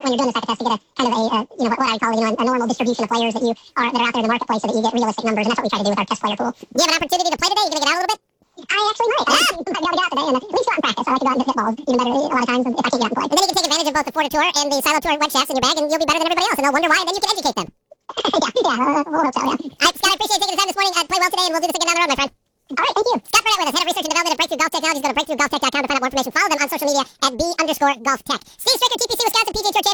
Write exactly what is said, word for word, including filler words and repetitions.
when you're doing the psych test to get a kind of a, uh, you know, what, what I would call, you know, a, a normal distribution of players that you are that are out there in the marketplace so that you get realistic numbers, and that's what we try to do with our test player pool. Do you have an opportunity to play today? Are you going to get out a little bit? I actually might. I might be able to get out today, and at least go out and practice. I like to go out and hit balls even better a lot of times if I can't get out and play. And then you can take advantage of both the Forti Tour and the Silo Tour web chefs in your bag, and you'll be better than everybody else, and they'll wonder why, and then you can educate them. yeah, yeah, uh, we'll hope so, yeah. All right, Scott, I appreciate you taking the time this morning. Uh, play well today, and we'll do this again down the road, my friend. All right, thank you. Scott Burnett with us, Head of Research and Development at Breakthrough Golf Technologies. Go to breakthrough golf tech dot com to find out more information. Follow them on social media at B underscore golf tech. Steve Stricker, T P C Wisconsin P G A Tour champion.